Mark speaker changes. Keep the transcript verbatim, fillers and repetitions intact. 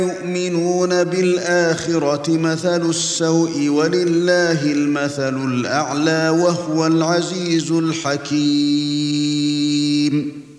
Speaker 1: يؤمنون بالآخرة مثل السوء ولله المثل الأعلى وهو العزيز الحكيم.